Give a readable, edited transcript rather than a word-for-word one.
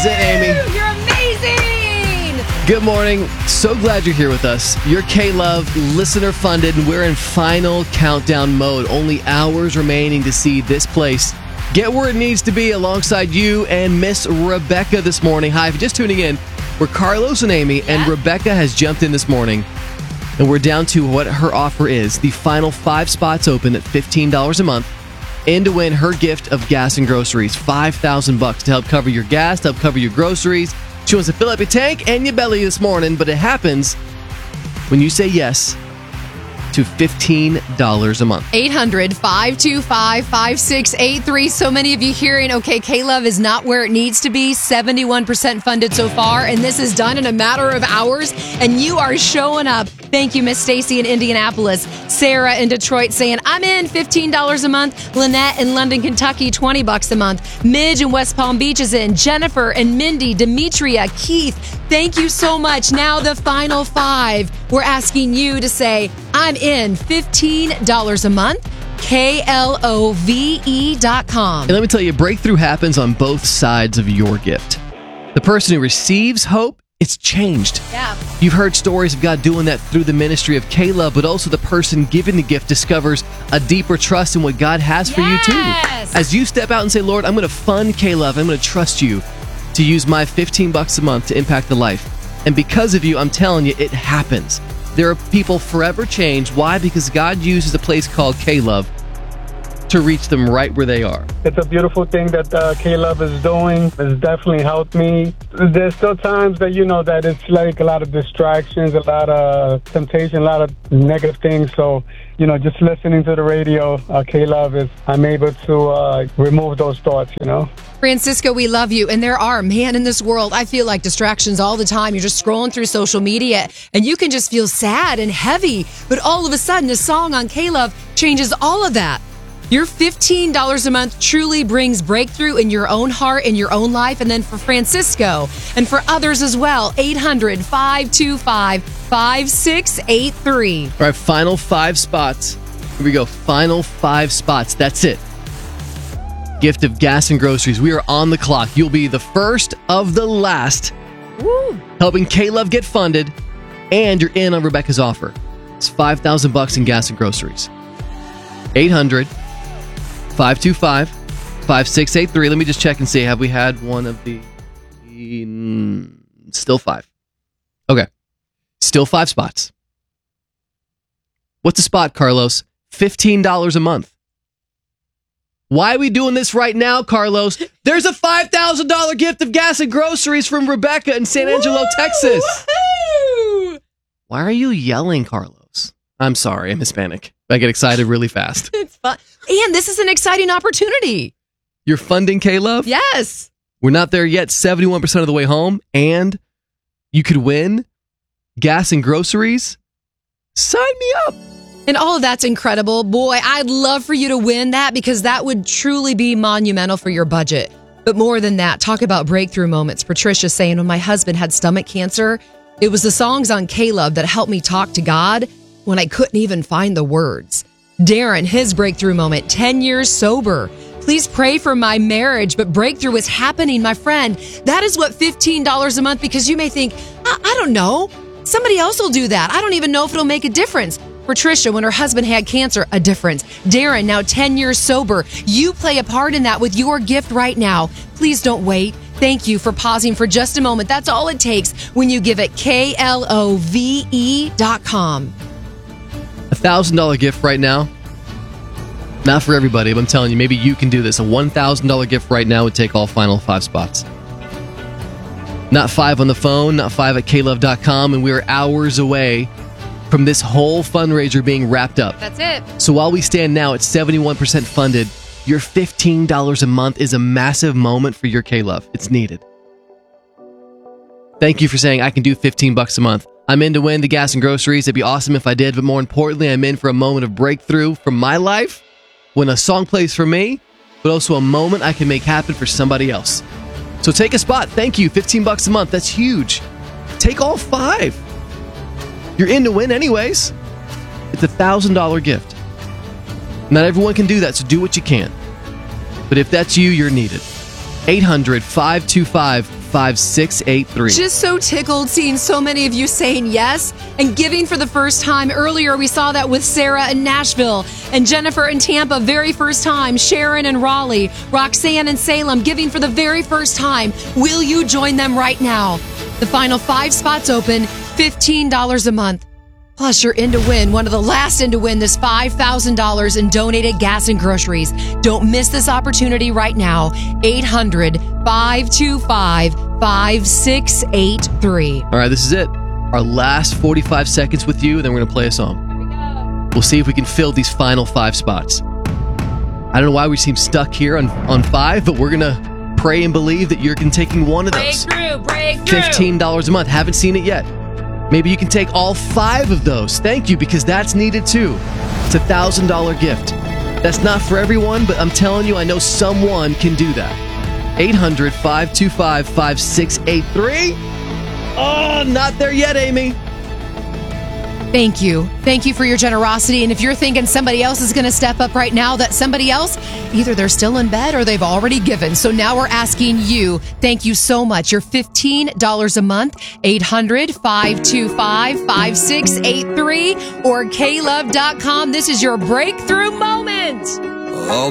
is it, Amy. You're amazing! Good morning. So glad you're here with us. You're K-Love, listener funded, and we're in final countdown mode. Only hours remaining to see this place get where it needs to be alongside you and Miss Rebecca this morning. Hi, if you're just tuning in, we're Carlos and Amy, and Rebecca has jumped in this morning, and we're down to what her offer is. The final 5 spots open at $15 a month, and to win her gift of gas and groceries, $5,000 to help cover your gas, to help cover your groceries. She wants to fill up your tank and your belly this morning, but it happens when you say yes to $15 a month. 800-525-5683. So many of you hearing, okay, K-Love is not where it needs to be. 71% funded so far, and this is done in a matter of hours, and you are showing up. Thank you, Miss Stacy in Indianapolis. Sarah in Detroit saying, I'm in, $15 a month. Lynette in London, Kentucky, $20 a month. Midge in West Palm Beach is in. Jennifer and Mindy, Demetria, Keith, thank you so much. Now the final 5. We're asking you to say, I'm in, $15 a month, KLOVE.com. And let me tell you, breakthrough happens on both sides of your gift. The person who receives hope, it's changed. Yeah. You've heard stories of God doing that through the ministry of K-Love, but also the person giving the gift discovers a deeper trust in what God has for you too. As you step out and say, Lord, I'm going to fund K-Love. I'm going to trust you to use my $15 a month to impact the life. And because of you, I'm telling you, it happens. There are people forever changed. Why? Because God uses a place called K-Love to reach them right where they are. It's a beautiful thing that K-Love is doing. It's definitely helped me. There's still times that, that it's like a lot of distractions, a lot of temptation, a lot of negative things. So, just listening to the radio, K-Love I'm able to remove those thoughts, Francisco, we love you. And there are, in this world, I feel like distractions all the time. You're just scrolling through social media and you can just feel sad and heavy. But all of a sudden, a song on K-Love changes all of that. Your $15 a month truly brings breakthrough in your own heart, in your own life. And then for Francisco and for others as well, 800-525-5683. All right, final 5 spots. Here we go. Final 5 spots. That's it. Gift of gas and groceries. We are on the clock. You'll be the first of the last. Woo. Helping K-Love get funded, and you're in on Rebecca's offer. It's $5,000 in gas and groceries. 800-525-5683. Let me just check and see. Have we had one of the... Still 5. Okay. Still 5 spots. What's a spot, Carlos? $15 a month. Why are we doing this right now, Carlos? There's a $5,000 gift of gas and groceries from Rebecca in San Angelo, Texas. Woo-hoo! Why are you yelling, Carlos? I'm sorry, I'm Hispanic. I get excited really fast. It's fun. And this is an exciting opportunity. You're funding K-Love? Yes. We're not there yet, 71% of the way home, and you could win gas and groceries. Sign me up. And all of that's incredible. Boy, I'd love for you to win that because that would truly be monumental for your budget. But more than that, talk about breakthrough moments. Patricia's saying, when my husband had stomach cancer, it was the songs on K-Love that helped me talk to God when I couldn't even find the words. Darren, his breakthrough moment, 10 years sober. Please pray for my marriage, but breakthrough is happening, my friend. That is what $15 a month, because you may think, I don't know. Somebody else will do that. I don't even know if it'll make a difference. Patricia, when her husband had cancer, a difference. Darren, now 10 years sober. You play a part in that with your gift right now. Please don't wait. Thank you for pausing for just a moment. That's all it takes when you give it KLOVE.com. $1,000 gift right now. Not for everybody, but I'm telling you, maybe you can do this. A $1,000 gift right now would take all final 5 spots. Not 5 on the phone, not 5 at klove.com, and we are hours away from this whole fundraiser being wrapped up. That's it. So while we stand now at 71% funded, your $15 a month is a massive moment for your K-Love. It's needed. Thank you for saying I can do $15 a month. I'm in to win the gas and groceries. It'd be awesome if I did, but more importantly, I'm in for a moment of breakthrough from my life when a song plays for me, but also a moment I can make happen for somebody else. So take a spot. Thank you. $15 a month. That's huge. Take all 5. You're in to win anyways. It's a $1,000 gift. Not everyone can do that, so do what you can. But if that's you, you're needed. 800-525-5683. 5683. Just so tickled seeing so many of you saying yes and giving for the first time. Earlier, we saw that with Sarah in Nashville and Jennifer in Tampa, very first time. Sharon in Raleigh, Roxanne in Salem, giving for the very first time. Will you join them right now? The final 5 spots open, $15 a month. Plus, you're in to win. One of the last in to win this $5,000 in donated gas and groceries. Don't miss this opportunity right now. 800-525-5683. All right, this is it. Our last 45 seconds with you, then we're going to play a song. We'll see if we can fill these final 5 spots. I don't know why we seem stuck here on 5, but we're going to pray and believe that you're taking one of those. Breakthrough. $15 a month. Haven't seen it yet. Maybe you can take all 5 of those. Thank you, because that's needed too. It's a $1,000 gift. That's not for everyone, but I'm telling you, I know someone can do that. 800-525-5683. Oh, not there yet, Amy. Thank you. Thank you for your generosity. And if you're thinking somebody else is going to step up right now, that somebody else, either they're still in bed or they've already given. So now we're asking you, thank you so much. You're $15 a month, 800-525-5683 or klove.com. This is your breakthrough moment. Oh,